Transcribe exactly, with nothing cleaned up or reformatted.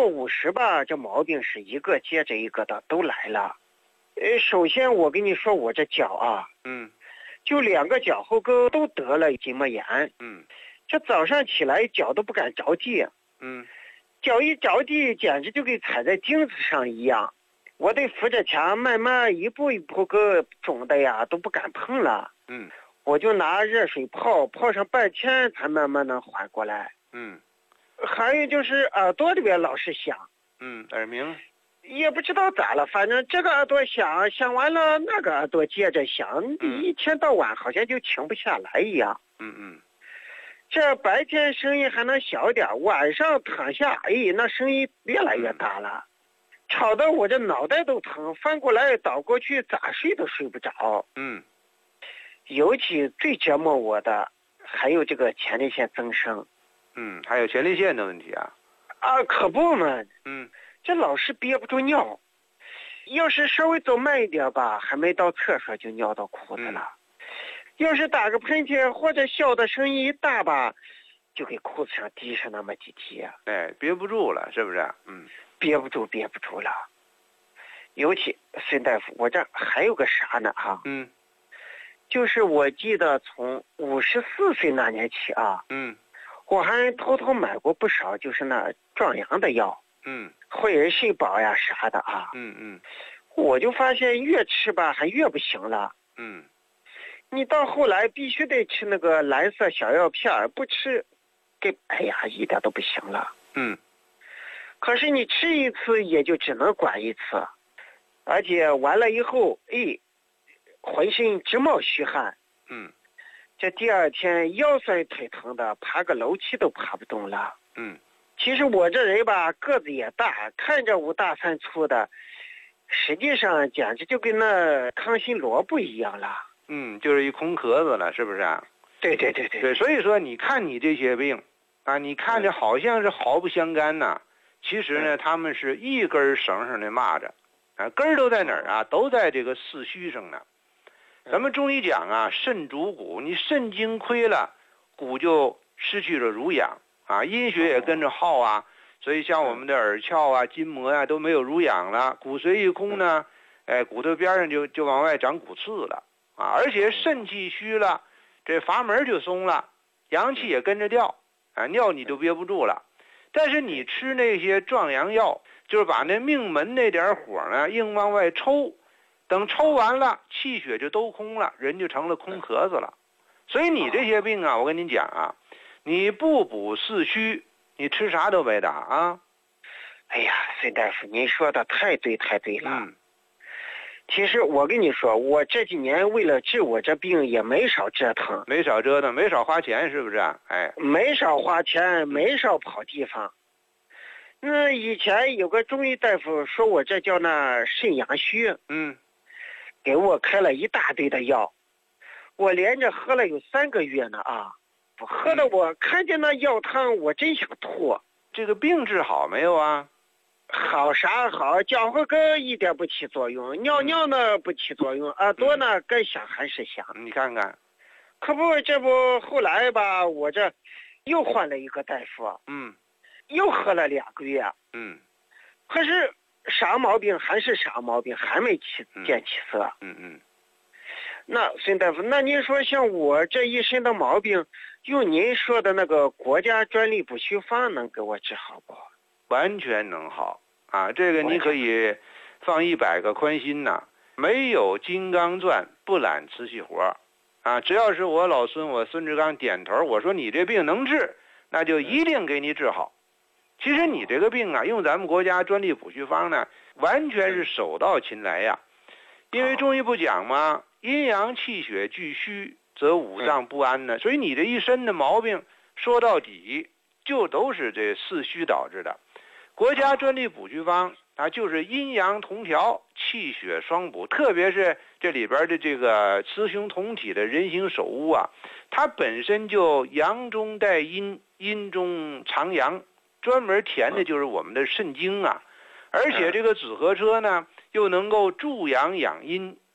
五十吧，这毛病是一个接着一个的都来了。呃，首先我跟你说，我这脚啊， 嗯， 就两个脚后跟都得了筋膜炎。 嗯， 这早上起来脚都不敢着地。 嗯， 脚一着地，简直就跟踩在钉子上一样。我得扶着墙，慢慢一步一步个肿的呀，都不敢碰了。 嗯， 我就拿热水泡，泡上半天才慢慢能缓过来。 嗯， 还有就是耳朵里边老是响。 嗯，耳鸣。 也不知道咋了，反正这个耳朵响，响完了那个耳朵接着响， 嗯、 一天到晚好像就停不下来一样。 嗯嗯。 这白天声音还能小点，晚上躺下，哎，那声音越来越大了，吵得我这脑袋都疼，翻过来倒过去，咋睡都睡不着。 嗯。 尤其最折磨我的还有这个前列腺增生。 嗯，还有前列腺的问题啊。 啊，可不嘛。 嗯。 这老是憋不住尿，要是稍微走慢一点吧，还没到厕所就尿到裤子了。嗯、要是打个喷嚏或者笑的声音一大吧，就给裤子上滴上那么几滴。 哎，憋不住了，是不是？嗯， 憋不住，憋不住了。尤其孙大夫，我这还有个啥呢？哈， 嗯， 就是我记得从五十四岁那年起啊， 嗯， 我还偷偷买过不少，就是那壮阳的药。 嗯， 汇仁肾宝呀啥的啊， 嗯嗯， 我就发现越吃吧还越不行了。 嗯， 你到后来必须得吃那个蓝色小药片，不吃，给哎呀一点都不行了。 嗯， 可是你吃一次也就只能管一次，而且完了以后，哎，浑身直冒虚汗。 嗯， 这第二天腰酸腿疼的，爬个楼梯都爬不动了。 嗯。 其实我这人吧，个子也大，看着五大三粗的，实际上简直就跟那康熙萝卜一样了。 嗯，就是一空壳子了，是不是啊？ 对对对对。 对，所以说你看你这些病啊，你看着好像是毫不相干呐，其实呢，他们是一根绳上的蚂蚱，啊，根儿都在哪儿啊？都在这个四虚上呢。咱们中医讲啊，肾主骨，你肾精亏了，骨就失去了濡养。啊，阴血也跟着耗啊，所以像我们的耳窍啊、筋膜啊都没有濡养了，骨髓一空呢，哎，骨头边上就就往外长骨刺了啊，而且肾气虚了，这阀门就松了，阳气也跟着掉，啊，尿你就憋不住了。但是你吃那些壮阳药，就是把那命门那点火呢硬往外抽，等抽完了，气血就都空了，人就成了空壳子了。所以你这些病啊，我跟你讲啊。你不补四虚，你吃啥都没打啊！ 哎呀，孙大夫，您说的太对太对了。 嗯。 其实我跟你说，我这几年为了治我这病也没少折腾， 没少折腾，没少花钱，是不是？哎， 没少花钱，没少跑地方。那以前有个中医大夫说我这叫那肾阳虚， 嗯， 给我开了一大堆的药，我连着喝了有三个月呢啊。喝的我看见那药汤，我真想吐。 这个病治好没有啊？ 好啥好，脚后跟一点不起作用，尿尿呢不起作用，耳朵呢该响还是响。 你看看， 可不，这不后来吧，我这又换了一个大夫， 嗯， 又喝了两个月， 嗯， 可是啥毛病还是啥毛病，还没起见起色。 嗯嗯。 那孙大夫，那您说像我这一身的毛病，用您说的那个国家专利补虚方能给我治好不？ 完全能好啊！这个你可以放一百个宽心呐、啊，没有金刚钻不揽瓷器活啊！只要是我老孙我孙志刚点头，我说你这病能治，那就一定给你治好。其实你这个病啊，用咱们国家专利补虚方呢，完全是手到擒来呀。因为中医不讲吗？阴阳气血俱虚，则五脏不安呢。所以你这一身的毛病，说到底就都是这四虚导致的。国家专利补虚方啊，就是阴阳同调，气血双补。特别是这里边的这个雌雄同体的人形手乌啊，它本身就阳中带阴，阴中藏阳，专门填的就是我们的肾精啊。而且这个紫河车呢，又能够助阳养阴，